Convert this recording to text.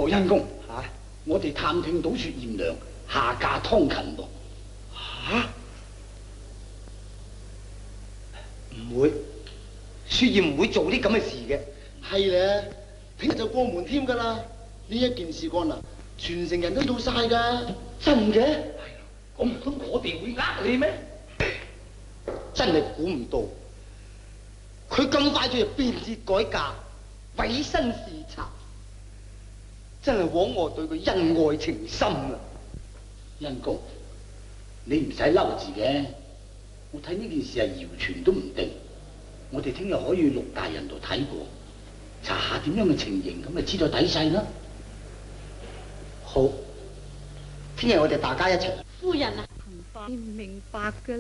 恩公嚇，我哋探聽到雪艷娘下嫁湯勤喎。 嚇？唔會，雪艷唔會做啲咁嘅事嘅。 係咧，聽日就過門添㗎啦。呢一件事幹啊，全城人都到晒㗎。 真嘅？ 咁唔通我哋會呃你咩？ 真係估唔到，佢咁快就變節改嫁，委身視察，真係枉我對佢恩愛情深啊！ 恩公，你唔使嬲字嘅，我睇呢件事係謠傳都唔定。我哋聽日可以陸大人度睇過，查下點樣嘅情形，咁咪知道底細啦。 好，聽日我哋大家一齊。 夫人啊， 你唔明白㗎